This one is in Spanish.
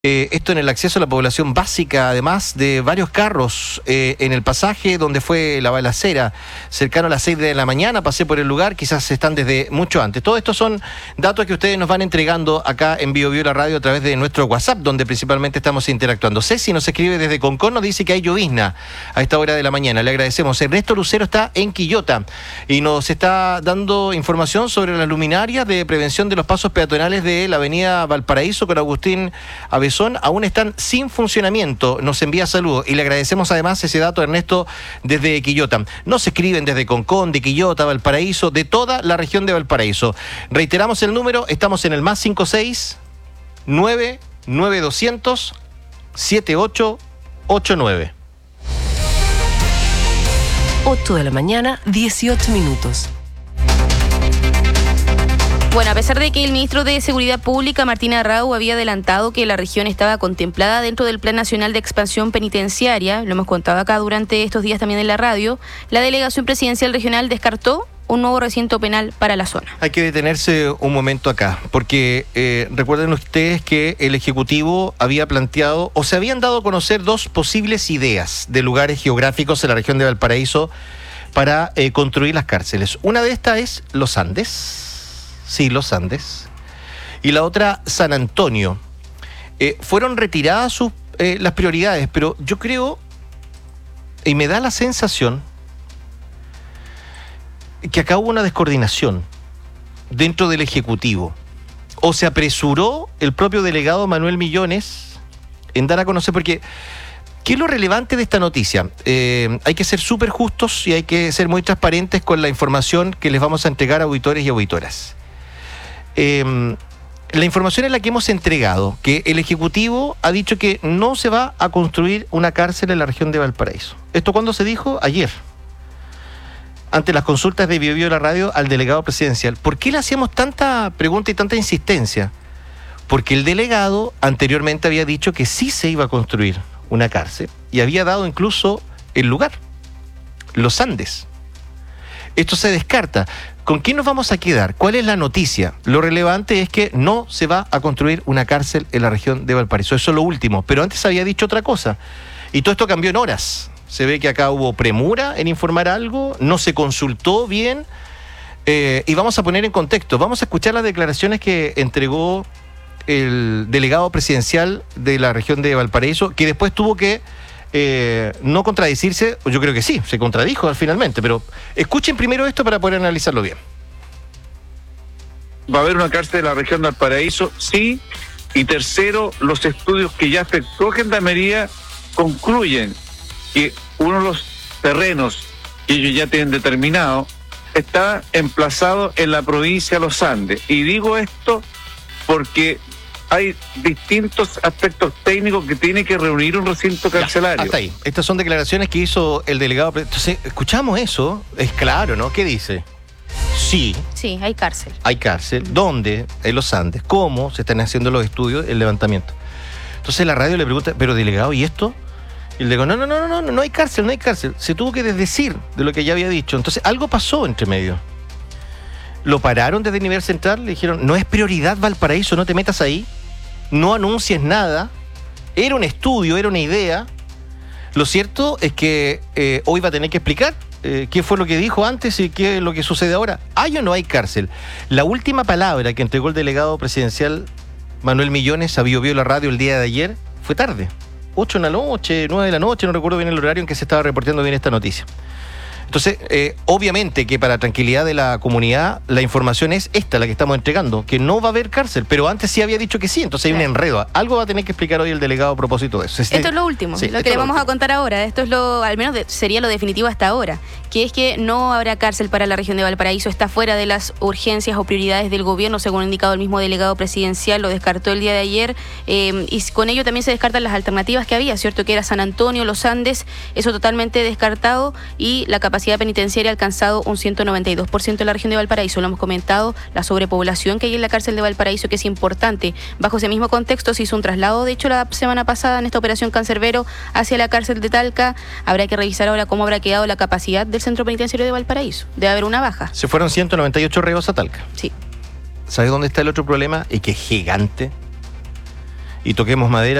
Esto en el acceso a la población básica, además de varios carros en el pasaje donde fue la balacera, cercano a las 6 de la mañana, pasé por el lugar, quizás están desde mucho antes. Todo esto son datos que ustedes nos van entregando acá en Bio Bio la Radio a través de nuestro WhatsApp, donde principalmente estamos interactuando. Ceci nos escribe desde Concón, nos dice que hay llovizna a esta hora de la mañana, le agradecemos. Ernesto Lucero está en Quillota y nos está dando información sobre las luminarias de prevención de los pasos peatonales de la avenida Valparaíso con Agustín Avezón. Aún están sin funcionamiento, nos envía saludos y le agradecemos además ese dato, Ernesto, desde Quillota. Nos escriben desde Concón, de Quillota, Valparaíso, de toda la región de Valparaíso. Reiteramos el número, estamos en el +56 99200 7889. 8 de la mañana, 18 minutos. Bueno, a pesar de que el ministro de Seguridad Pública, Martín Arrau, había adelantado que la región estaba contemplada dentro del Plan Nacional de Expansión Penitenciaria, lo hemos contado acá durante estos días también en la radio, la delegación presidencial regional descartó un nuevo recinto penal para la zona. Hay que detenerse un momento acá, porque recuerden ustedes que el Ejecutivo había planteado, o se habían dado a conocer dos posibles ideas de lugares geográficos en la región de Valparaíso para construir las cárceles. Una de estas es Los Andes. Sí, Los Andes. Y la otra, San Antonio. Fueron retiradas las prioridades, pero yo creo, y me da la sensación, que acá hubo una descoordinación dentro del Ejecutivo. O se apresuró el propio delegado Manuel Millones en dar a conocer, porque ¿qué es lo relevante de esta noticia? Hay que ser súper justos y hay que ser muy transparentes con la información que les vamos a entregar a auditores y auditoras. La información es la que hemos entregado, que el Ejecutivo ha dicho que no se va a construir una cárcel en la región de Valparaíso. ¿Esto cuándo se dijo? Ayer, ante las consultas de Bio Bio la Radio al delegado presidencial. ¿Por qué le hacíamos tanta pregunta y tanta insistencia? Porque el delegado anteriormente había dicho que sí se iba a construir una cárcel y había dado incluso el lugar, Los Andes. Esto se descarta. ¿Con quién nos vamos a quedar? ¿Cuál es la noticia? Lo relevante es que no se va a construir una cárcel en la región de Valparaíso. Eso es lo último. Pero antes había dicho otra cosa. Y todo esto cambió en horas. Se ve que acá hubo premura en informar algo, no se consultó bien. Y vamos a poner en contexto. Vamos a escuchar las declaraciones que entregó el delegado presidencial de la región de Valparaíso, que después tuvo que no contradecirse. Yo creo que sí, se contradijo finalmente, pero escuchen primero esto para poder analizarlo bien. ¿Va a haber una cárcel en la región de Valparaíso? Sí. Y tercero, los estudios que ya efectuó Gendarmería concluyen que uno de los terrenos que ellos ya tienen determinado está emplazado en la provincia de Los Andes. Y digo esto porque hay distintos aspectos técnicos que tiene que reunir un recinto carcelario. Ya, hasta ahí. Estas son declaraciones que hizo el delegado. Entonces, escuchamos eso, es claro, ¿no? ¿Qué dice? Sí. Sí, hay cárcel. Hay cárcel. ¿Dónde? En Los Andes. ¿Cómo se están haciendo los estudios, el levantamiento? Entonces la radio le pregunta, pero delegado, ¿y esto? Y le digo, no hay cárcel, no hay cárcel. Se tuvo que desdecir de lo que ya había dicho. Entonces, algo pasó entre medio. Lo pararon desde el nivel central, le dijeron, no es prioridad Valparaíso, no te metas ahí. No anuncies nada, era un estudio, era una idea. Lo cierto es que hoy va a tener que explicar qué fue lo que dijo antes y qué es lo que sucede ahora. ¿Hay o no hay cárcel? La última palabra que entregó el delegado presidencial Manuel Millones a Bio Bio la Radio el día de ayer fue tarde. 8 de la noche, 9 de la noche, no recuerdo bien el horario en que se estaba reportando bien esta noticia. Entonces, obviamente que para tranquilidad de la comunidad, la información es esta, la que estamos entregando, que no va a haber cárcel, pero antes sí había dicho que sí, entonces hay un enredo. Algo va a tener que explicar hoy el delegado a propósito de eso. Esto es lo último, sí, lo que le vamos a contar ahora. Esto es lo, al menos sería lo definitivo hasta ahora, que es que no habrá cárcel para la región de Valparaíso, está fuera de las urgencias o prioridades del gobierno, según ha indicado el mismo delegado presidencial, lo descartó el día de ayer, y con ello también se descartan las alternativas que había, ¿cierto? Que era San Antonio, Los Andes, eso totalmente descartado, y la capacidad penitenciaria ha alcanzado un 192% en la región de Valparaíso. Lo hemos comentado, la sobrepoblación que hay en la cárcel de Valparaíso, que es importante. Bajo ese mismo contexto se hizo un traslado, de hecho, la semana pasada en esta operación Cancerbero hacia la cárcel de Talca. Habrá que revisar ahora cómo habrá quedado la capacidad del centro penitenciario de Valparaíso. Debe haber una baja. Se fueron 198 reos a Talca. Sí. ¿Sabes dónde está el otro problema? Y que es gigante. y toquemos madera